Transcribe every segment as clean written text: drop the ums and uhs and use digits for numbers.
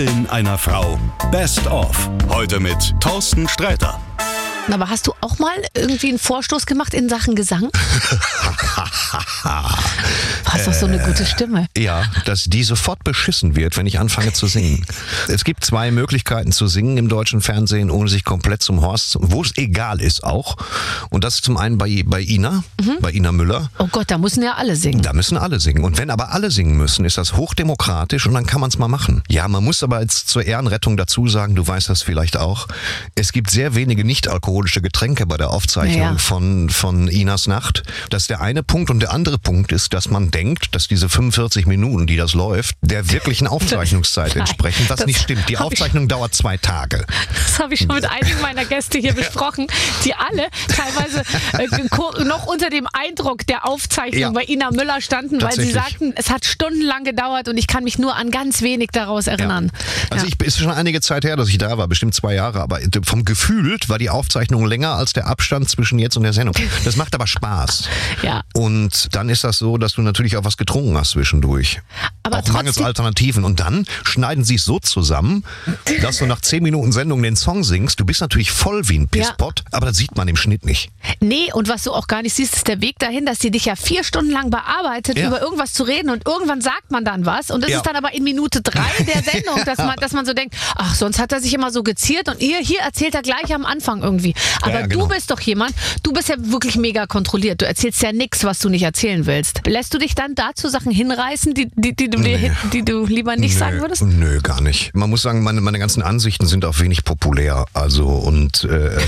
In einer Frau. Best of. Heute mit Thorsten Sträter. Aber hast du auch mal irgendwie einen Vorstoß gemacht in Sachen Gesang? Du hast doch so eine gute Stimme. Ja, dass die sofort beschissen wird, wenn ich anfange zu singen. Es gibt 2 Möglichkeiten zu singen im deutschen Fernsehen, ohne sich komplett zum Horst, wo es egal ist auch. Und das ist zum einen bei Ina, bei Ina Müller. Oh Gott, da müssen ja alle singen. Da müssen alle singen. Und wenn aber alle singen müssen, ist das hochdemokratisch und dann kann man es mal machen. Ja, man muss aber jetzt zur Ehrenrettung dazu sagen, du weißt das vielleicht auch, es gibt sehr wenige nicht-alkoholische Getränke bei der Aufzeichnung von Inas Nacht. Das ist der eine Punkt. Und der andere Punkt ist, dass man denkt, dass diese 45 Minuten, die das läuft, der wirklichen Aufzeichnungszeit entsprechen, was nicht stimmt. Die Aufzeichnung dauert 2 Tage. Das habe ich schon mit einigen meiner Gäste hier besprochen, die alle teilweise noch unter dem Eindruck der Aufzeichnung bei Ina Müller standen, weil sie sagten, es hat stundenlang gedauert und ich kann mich nur an ganz wenig daraus erinnern. Ja. Also ist schon einige Zeit her, dass ich da war, bestimmt 2 Jahre, aber vom Gefühl war die Aufzeichnung länger als der Abstand zwischen jetzt und der Sendung. Das macht aber Spaß. Ja. Und dann ist das so, dass du natürlich auch was getrunken hast zwischendurch. Aber auch mangels Alternativen. Und dann schneiden sie es so zusammen, dass du nach 10 Minuten Sendung den Song singst. Du bist natürlich voll wie ein Pisspot, aber das sieht man im Schnitt nicht. Nee, und was du auch gar nicht siehst, ist der Weg dahin, dass die dich ja 4 Stunden lang bearbeitet, über irgendwas zu reden und irgendwann sagt man dann was und das ist dann aber in Minute 3 der Sendung, dass man so denkt, ach, sonst hat er sich immer so geziert und hier erzählt er gleich am Anfang irgendwie. Aber du bist doch jemand, du bist ja wirklich mega kontrolliert. Du erzählst ja nichts, was du nicht erzählen willst. Lässt du dich dann dazu Sachen hinreißen, die du lieber nicht sagen würdest? Nö, gar nicht. Man muss sagen, meine ganzen Ansichten sind auch wenig populär. Also und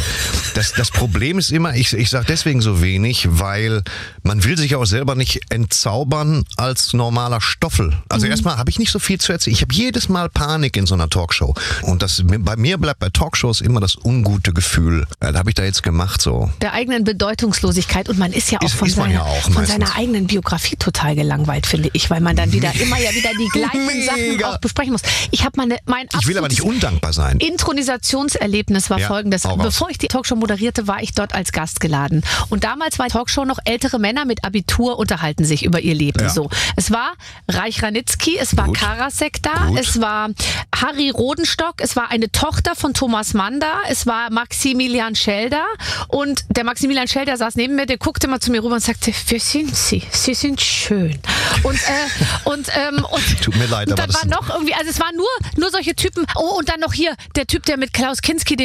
das Problem ist immer, ich sage deswegen so wenig, weil man will sich auch selber nicht entzaubern als normaler Stoffel. Also erstmal habe ich nicht so viel zu erzählen. Ich habe jedes Mal Panik in so einer Talkshow. Und bei mir bleibt bei Talkshows immer das ungute Gefühl. Das habe ich da jetzt gemacht so. Der eigenen Bedeutungslosigkeit und man ist ja auch von seiner eigenen Biografie total gelangweilt, finde ich, weil man dann immer wieder die gleichen Sachen auch besprechen muss. Ich will aber nicht undankbar sein. Intronisationserlebnis war folgendes. Bevor ich die Talkshow moderierte, war ich dort als Gast geladen. Und damals war die Talkshow noch ältere Männer mit Abitur unterhalten sich über ihr Leben. Ja. So. Es war Reich Ranitzky, es war Karasek da, es war Harry Rodenstock, es war eine Tochter von Thomas Mann da, es war Maximilian Schell da und der Maximilian Schell, der saß neben mir, der guckte mal zu mir rüber und sagte, wer sind Sie? Sie sind schön. Und tut mir leid, aber dann war noch irgendwie, also es waren nur solche Typen. Oh, und dann noch hier der Typ, der mit Klaus Kinski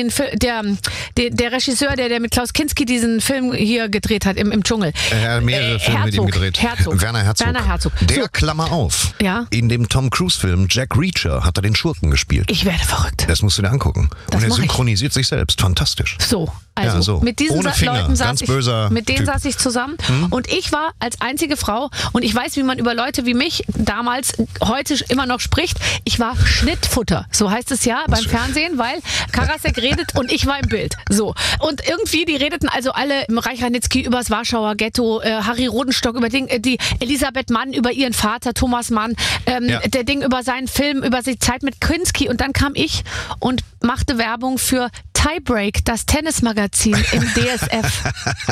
der Regisseur, der mit Klaus Kinski diesen Film hier gedreht hat im Dschungel. Er hat mehrere Filme mit ihm gedreht. Werner Herzog. Der, Klammer auf, in dem Tom Cruise-Film Jack Reacher hat er den Schurken gespielt. Ich werde verrückt. Das musst du dir angucken. Und er synchronisiert sich selbst. Fantastisch. So. Also mit diesen Leuten saß ich zusammen und ich war als einzige Frau und ich weiß, wie man über Leute wie mich damals, heute immer noch spricht. Ich war Schnittfutter, so heißt es ja beim Fernsehen, weil Karasek redet und ich war im Bild. So. Und irgendwie, die redeten also alle im Reich Ranitzky über das Warschauer Ghetto, Harry Rodenstock über die Elisabeth Mann, über ihren Vater Thomas Mann, der Ding über seinen Film, über die Zeit mit Kinski und dann kam ich und machte Werbung für Tiebreak, das Tennismagazin im DSF.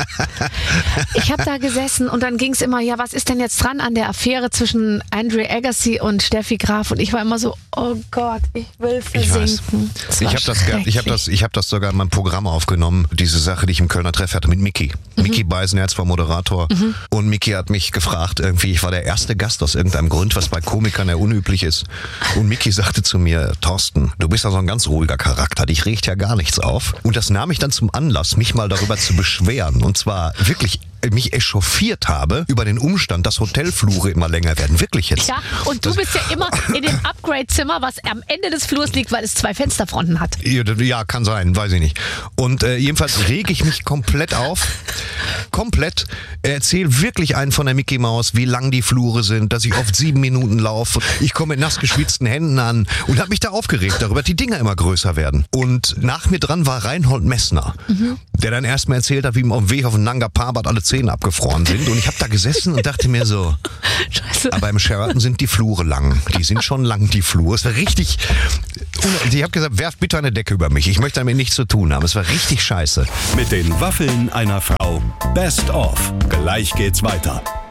Ich habe da gesessen und dann ging es immer, was ist denn jetzt dran an der Affäre zwischen Andre Agassi und Steffi Graf? Und ich war immer so, oh Gott, ich will versinken. Ich habe das sogar in meinem Programm aufgenommen, diese Sache, die ich im Kölner Treff hatte mit Micky. Micky Beisenherz war Moderator und Micky hat mich gefragt, irgendwie, ich war der erste Gast aus irgendeinem Grund, was bei Komikern ja unüblich ist. Und Micky sagte zu mir, Thorsten, du bist ja so ein ganz ruhiger Charakter, dich regt ja gar nichts auf. Und das nahm ich dann zum Anlass, mich mal darüber zu beschweren. Und zwar wirklich mich echauffiert habe über den Umstand, dass Hotelflure immer länger werden. Wirklich jetzt. Ja, und du bist ja immer in dem Upgrade-Zimmer, was am Ende des Flurs liegt, weil es 2 Fensterfronten hat. Ja, kann sein, weiß ich nicht. Und jedenfalls rege ich mich komplett auf. Komplett. Erzähle wirklich einen von der Mickey Maus, wie lang die Flure sind, dass ich oft 7 Minuten laufe. Ich komme mit nass geschwitzten Händen an und habe mich da aufgeregt darüber, dass die Dinger immer größer werden. Und nach mir dran war Reinhold Messner, der dann erstmal erzählt hat, wie ihm auf dem Weg auf den Nanga Parbat alle Zähne abgefroren sind. Und ich habe da gesessen und dachte mir so, Scheiße. Aber im Sheraton sind die Flure lang. Die sind schon lang, die Flure. Es war richtig... Ich habe gesagt, werft bitte eine Decke über mich. Ich möchte damit nichts zu tun haben. Es war richtig scheiße. Mit den Waffeln einer Frau. Best of. Gleich geht's weiter.